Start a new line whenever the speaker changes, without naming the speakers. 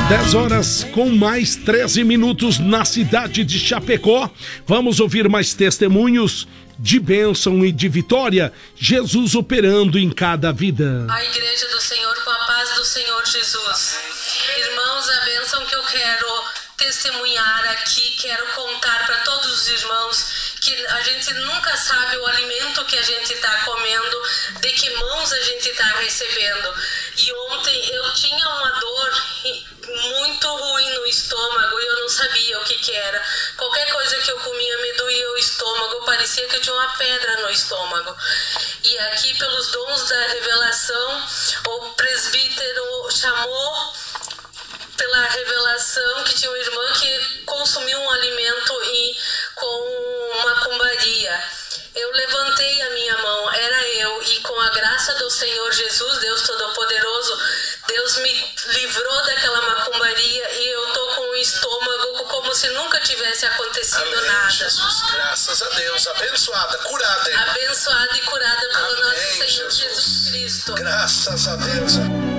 10 horas com mais 13 minutos na cidade de Chapecó. Vamos ouvir mais testemunhos de bênção e de vitória. Jesus operando em cada vida.
A igreja do Senhor com a paz do Senhor Jesus. Irmãos, a bênção que eu quero testemunhar aqui, quero contar para todos os irmãos que a gente nunca sabe o alimento que a gente está comendo, de que mãos a gente está recebendo. E ontem eu tinha uma dor muito ruim no estômago e eu não sabia o que era. Qualquer coisa que eu comia me doía o estômago, parecia que eu tinha uma pedra no estômago. E aqui, pelos dons da revelação, o presbítero chamou pela revelação que tinha uma irmã que consumiu um alimento com macumbaria. Eu levantei a minha mão, era eu, e com a graça do Senhor Jesus, Deus Todo-Poderoso, Deus me livrou daquela macumbaria e eu tô com o estômago como se nunca tivesse acontecido.
Amém,
nada.
Jesus, graças a Deus, abençoada, curada, hein?
Abençoada e curada pelo
Amém,
nosso Senhor Jesus Cristo.
Graças a Deus.